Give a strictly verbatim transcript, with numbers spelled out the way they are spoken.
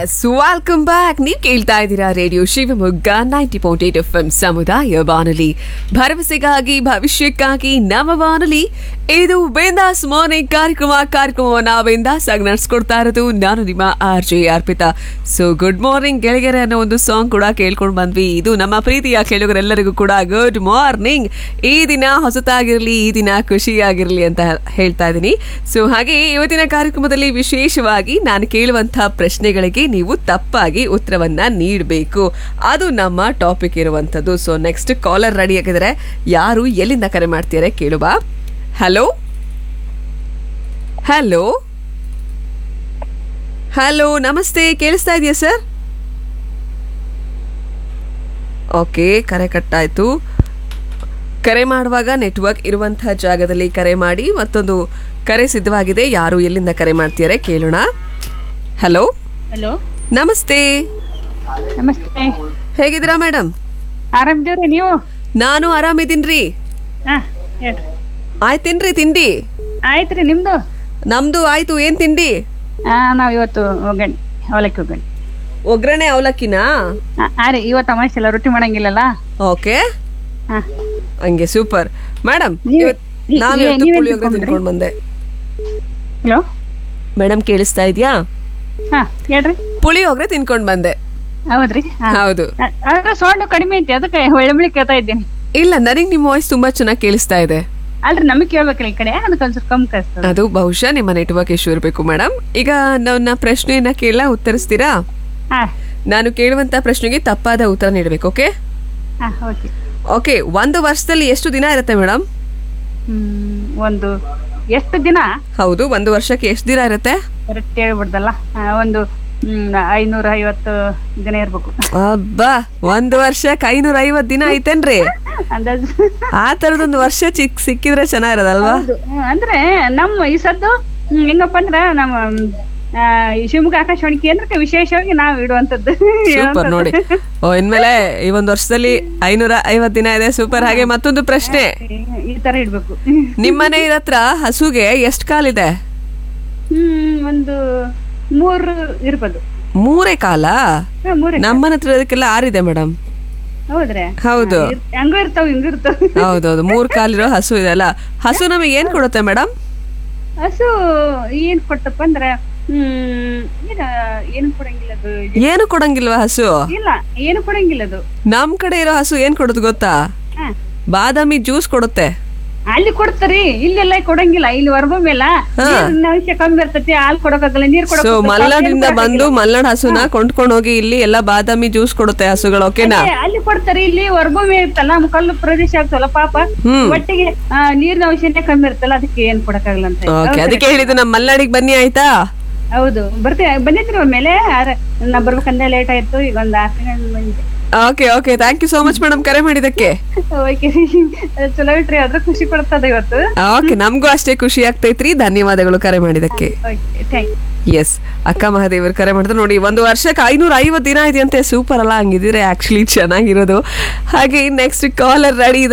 S welcome back. ನೀವು ಕೇಳ್ತಾ ಇದ್ದೀರಾ radio Shivamogga ninety point eight F M ಸಮುದಾಯ ಬಾನುಲಿ, ಭರವಸೆಗಾಗಿ ಭವಿಷ್ಯಕ್ಕಾಗಿ ನಮ್ಮ ಬಾನುಲಿ. ಇದು ಬಿಂದಾಸ್ ಮಾರ್ನಿಂಗ್ ಕಾರ್ಯಕ್ರಮ ಕಾರ್ಯಕ್ರಮವನ್ನ ಬಿಂದಾಸ್ ಆಗಿ ನಡ್ಸ್ಕೊಡ್ತಾ ಇರೋದು ನಾನು ನಿಮ್ಮ R J Arpita. So good morning ಗೆಳೆಯರೆ ಅನ್ನೋ ಒಂದು ಸಾಂಗ್ ಕೂಡ ಕೇಳ್ಕೊಂಡು ಬಂದ್ವಿ. ಇದು ನಮ್ಮ ಪ್ರೀತಿಯ ಕೇಳುಗರೆಲ್ಲರಿಗೂ ಕೂಡ ಗುಡ್ ಮಾರ್ನಿಂಗ್. ಈ ದಿನ ಹೊಸತಾಗಿರ್ಲಿ, ಈ ದಿನ ಖುಷಿಯಾಗಿರ್ಲಿ ಅಂತ ಹೇಳ್ತಾ ಇದ್ದೀನಿ. ಸೊ ಹಾಗೆ ಇವತ್ತಿನ ಕಾರ್ಯಕ್ರಮದಲ್ಲಿ ವಿಶೇಷವಾಗಿ ನಾನು ಕೇಳುವಂತಹ ಪ್ರಶ್ನೆಗಳಿಗೆ ನೀವು ತಪ್ಪಾಗಿ ಉತ್ತರವನ್ನ ನೀಡಬೇಕು. ಅದು ನಮ್ಮ ಟಾಪಿಕ್ ಇರುವಂತದ್ದು. ಸೊ ನೆಕ್ಸ್ಟ್ ಕಾಲರ್ ರೆಡಿ ಆಗಿದ್ರೆ ಯಾರು ಎಲ್ಲಿಂದ ಕರೆ ಮಾಡ್ತೀರಾ ಕೇಳುವ. ಹಲೋ ಹಲೋ ಹಲೋ ನಮಸ್ತೆ, ಕೇಳಿಸ್ತಾ ಇದೆಯಾ ಸರ್? ಓಕೆ, ಕರೆ ಕಟ್ಟಾಯ್ತು. ಕರೆ ಮಾಡುವಾಗ ನೆಟ್ವರ್ಕ್ ಇರುವಂತಹ ಜಾಗದಲ್ಲಿ ಕರೆ ಮಾಡಿ. ಮತ್ತೊಂದು ಕರೆ ಸಿದ್ಧವಾಗಿದೆ. ಯಾರು ಎಲ್ಲಿಂದ ಕರೆ ಮಾಡ್ತೀರಾ ಕೇಳೋಣ. ಹಲೋ ಹಲೋ ನಮಸ್ತೆ, ನಮಸ್ತೆ. ಹೇಗಿದ್ದೀರಾ ಮೇಡಮ್? ಆರಾಮಿದ್ದೀವ್ರಿ ನೀವು? ನಾನು ಆರಾಮಿದ್ದೀನ್ರಿ. ಹಾ ಹೇಳ್ರಿ. ಆಯ್ತೇನ್ರಿ ತಿಂಡಿ? ಆಯ್ತ್ರಿ, ನಿಮ್ದು? ನಮ್ದು ಆಯ್ತು. ಏನ್ ತಿಂಡಿ? ಹಾ ನಾವ್ ಇವತ್ತು ಒಗ್ಗರಣೆ, ಅವಲಕ್ಕಿ ಒಗ್ಗರಣೆ. ಒಗ್ಗರಣೆ ಅವಲಕ್ಕಿನಾ? ಹಾ ರೀ, ಇವತ್ತು ಅಮಾವಾಸ್ಯೆ ಅಲ್ಲ, ರೊಟ್ಟಿ ಮಾಡಂಗಿಲ್ಲಲ್ಲ. ಓಕೆ, ಹಾ ಹಂಗೆ ಸೂಪರ್ ಮೇಡಮ್. ನೀವ್- ನೀವ್- ನಾವಿವತ್ತು ನೀವೇನ್ ಪುಳಿಯೋಗರೆ ತಿನ್ಕೊಂಡ್ರಿ? ತಿನ್ಕೊಂಡು ಬಂದೆ. ಹಲೋ ಮೇಡಮ್ ಕೇಳಿಸ್ತಾ ಇದ್ಯಾ? ಹಾ ಹೇಳ್ರಿ. ಪುಳಿಯೋಗರೆ ತಿನ್ಕೊಂಡ್ ಬಂದೆ. ಹೌದ್ರಿ? ಹಾ. ಹೌದು. ಅ- ಅದ್ರ ಸೌಂಡ್ ಕಡಿಮೆ ಐತಿ, ಅದಕ್ಕೆ ಒಳ್ಳೆ ಕೇಳ್ತಾ ಇದ್ದೀನಿ. ಇಲ್ಲ, ನನಗ್ ನಿಮ್ ವಾಯ್ಸ್ ತುಂಬಾ ಚೆನ್ನಾಗಿ ಕೇಳಿಸ್ತಾ ಇದೆ. ಅಲ್ರಿ ನಮಗ್ ಕೇಳ್ಬೇಕಲ್ಲ ಈ ಕಡೆ, ಅದಕ್ಕೆ ಒಂದ್ ಸ್ವಲ್ಪ ಕಮ್ಮಿ ಕಳಿಸ್ತದ. ಅದು ಬಹುಶಃ ನಿಮ್ಮ ನೆಟ್ವರ್ಕ್ ಇಶ್ಯೂ ಇರಬೇಕು ಮೇಡಮ್. ಈಗ ನನ್ನ ಪ್ರಶ್ನೆಯನ್ನ ಕೇಳ ಉತ್ತರಿಸ್ತೀರಾ? ಹಾ ನಾನು ಕೇಳುವಂತ ಪ್ರಶ್ನೆಗೆ ತಪ್ಪಾದ ಉತ್ತರ ನೀಡಬೇಕು. ಓಕೆ ಹಾ ಓಕೆ. ಓಕೆ. ಒಂದು ವರ್ಷದಲ್ಲಿ ಎಷ್ಟು ದಿನ ಇರುತ್ತೆ ಮೇಡಮ್? ಹ್ಮ್ ಒಂದು ಎಷ್ಟು ದಿನ? ಹೌದು, ಒಂದು ವರ್ಷಕ್ಕೆ ಎಷ್ಟು ದಿನ ಇರುತ್ತೆ? ಕರೆಕ್ಟ್ ಹೇಳ್ಬಿಡ್ದಲ್ಲ. ಆ, ಒಂದು ಹ್ಮ್ ಐನೂರ ಐವತ್ತು ದಿನ ಇರ್ಬೇಕು. ಅಬ್ಬಾ, ಒಂದು ವರ್ಷಕ್ಕೆ ಐನೂರ ಐವತ್ ದಿನ ಐತೇನ್ರಿ? ಅಂದಾಜು. ಆ ತರದೊಂದು ವರ್ಷ ಚಿಕ್ ಸಿಕ್ಕಿದ್ರೆ ಚೆನ್ನಾಗಿರೋದಲ್ವಾ? ಹೌದು. ಹ್ಮ್, ಅಂದ್ರೆ ನಮ್ಮ ಈ ಸದ್ದು ಹ್ಮ್, ಹೆಂಗಪ್ಪ ಅಂದ್ರ ನಮ್ಮ ಆ, ಈ ಶಿವಮೊಗ್ಗ ಆಕಾಶವಾಣಿ ಕೇಂದ್ರಕ್ಕೆ ವಿಶೇಷವಾಗಿ ನಾವು ಇಡುವಂತದ್ದು. ಸೂಪರ್ ನೋಡಿ. ಓ, ಇನ್ಮೇಲೆ ಈ ಒಂದು ವರ್ಷದಲ್ಲಿ ಐನೂರ ಐವತ್ ದಿನ ಇದೆ. ಸೂಪರ್. ಹಾಗೆ ಮತ್ತೊಂದು ಪ್ರಶ್ನೆ, ಈ ತರ ಇಡ್ಬೇಕು. ನಿಮ್ಮನೆ ಹತ್ರ ಹಸುಗೆ ಎಷ್ಟು ಕಾಲಿದೆ? ಹ್ಮ್ ಒಂದು ಮೂರು ಇರ್ಬೋದು. ಮೂರೇ ಕಾಲ? ಹಾ, ಮೂರೇ. ನಮ್ಮನೆ ಹತ್ರ ಅದಕ್ಕೆಲ್ಲ ಆರಿದೆ ಮೇಡಮ್. ಹೌದ್ರಿ? ಹೌದು. ಹಾ, ಇರ್- ಹಂಗೂ ಇರ್ತಾವ ಹಿಂಗೂ ಇರ್ತಾವ. ಹೌದೌದು, ಮೂರ್ ಕಾಲಿರೋ ಹಸು ಇದೆ ಅಲ್ಲ. ಹಸು ನಮಗೆ ಏನ್ ಕೊಡುತ್ತೆ ಮೇಡಮ್? ಹಸು ಏನ್ ಕೊಟ್ಟಪ್ಪ ಅಂದ್ರ ಹ್ಮ್ ಏನ ಏನು ಕೊಡಂಗಿಲ್ಲ ಅದು. ಏನು ಕೊಡಂಗಿಲ್ವಾ ಹಸು? ಇಲ್ಲ, ಏನು ಕೊಡಂಗಿಲ್ಲ ಅದು. ನಮ್ ಕಡೆ ಇರೋ ಹಸು ಏನ್ ಕೊಡುತ್ತೆ ಗೊತ್ತಾ? ಹಾ, ಬಾದಾಮಿ ಜ್ಯೂಸ್ ಕೊಡುತ್ತೆ. ಅಲ್ಲಿ ಕೊಡ್ತಾರಿ, ಇಲ್ಲೆಲ್ಲ ಕೊಡಂಗಿಲ್ಲ. ಇಲ್ಲಿ ಹೊರಬೊಮ್ಮೆಲ್ಲ ನೀರಿನ ಅಂಶ ಕಮ್ಮಿ ಇರ್ತೈತಿ, ಹಾಲು ಕೊಡಕ್ಕಾಗಲ್ಲ, ನೀರ್ ಸೊ ಕೊಡಕ್ ಮಲ್ನಾಡಿಂದ ಬಂದು ಮಲ್ನಾಡ್ ಹಸುನ ಕೊಂಡ್ಕೊಂಡು ಹೋಗಿ ಇಲ್ಲಿ ಎಲ್ಲಾ ಬಾದಾಮಿ ಜ್ಯೂಸ್ ಕೊಡುತ್ತೆ ಹಸುಗಳು. ಓಕೆನಾ? ಅಲ್ಲಿ ಕೊಡ್ತಾರೆ. ಇಲ್ಲಿ ಹೊರಬೊಮ್ಮೆ ಇರ್ತಲ್ಲ, ನಮ್ಮ ಕಲ್ಲು ಪ್ರದೇಶ ಆಗ್ತಲ್ಲ ಪಾಪ, ಹ್ಮ್. ಒಟ್ಟಿಗೆ ಆ, ನೀರಿನ ಅಂಶನೇ ಕಮ್ಮಿ ಇರ್ತಲ್ಲ, ಅದಕ್ಕೆ ಏನ್ ಕೊಡಕ್ಕಾಗಲ್ಲ ಅಂತ. ಓಕೆ, ಅದಕ್ಕೆ ಹೇಳಿದ್ದು ನಮ್ ಮಲ್ನಾಡಿಗೆ ಬನ್ನಿ ಆಯ್ತಾ? ಹೌದು, ಬರ್ತೀವಿ. ಬಂದಿದ್ರಿ ಒಮ್ಮೆಲೆ, ಆದ್ರೆ ನಾ ಬರ್ಬೇಕಂದ್ರೆ ಲೇಟ್ ಆಯ್ತು. ಈಗ ಒಂದ್ ಆರು ತಿಂಗಳು ಬಂದಿದ್ದೆ. Okay okay, thank you so much madam ಕರೆ ಮಾಡಿದಕ್ಕೆ. ಓಕೆ, ಚಲೋ ಇಟ್ರಿ, ಅದ್ರ ಖುಷಿ ಕೊಡ್ತದ ಇವತ್ತು. ಓಕೆ, ನಮಗೂ ಅಷ್ಟೇ ಖುಷಿ ಆಗ್ತೈತ್ರಿ. ಧನ್ಯವಾದಗಳು ಕರೆ ಮಾಡಿದಕ್ಕೆ. Okay, thank you. ಎಸ್, ಅಕ್ಕ ಮಹಾದೇವರು ಕರೆ ಮಾಡಿದ್ರು ನೋಡಿ. ಒಂದು ವರ್ಷಕ್ಕೆ ಐನೂರ ಐವತ್ತು ದಿನ ಇದೆಯಂತೆ. ಸೂಪರ್ ಅಲ್ಲ? ಹಂಗಿದ್ರೆ ಆಕ್ಚುಲಿ ಚೆನ್ನಾಗಿರೋದು. ಹಾಗೆ ನೆಕ್ಸ್ಟ್ ಕಾಲರ್ ರೆಡಿ ಇದೆ.